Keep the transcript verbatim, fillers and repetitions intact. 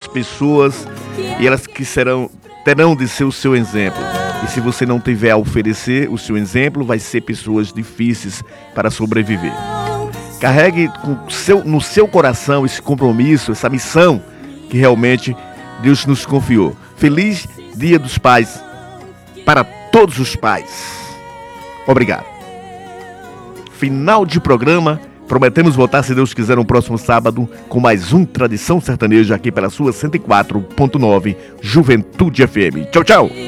pessoas e elas que serão, terão de ser o seu exemplo. E se você não tiver a oferecer o seu exemplo, vai ser pessoas difíceis para sobreviver. Carregue com seu, no seu coração esse compromisso, essa missão que realmente Deus nos confiou. Feliz Dia dos Pais para todos os pais. Obrigado. Final de programa. Prometemos voltar, se Deus quiser, no próximo sábado com mais um Tradição Sertaneja aqui pela sua cento e quatro ponto nove Juventude F M. Tchau, tchau.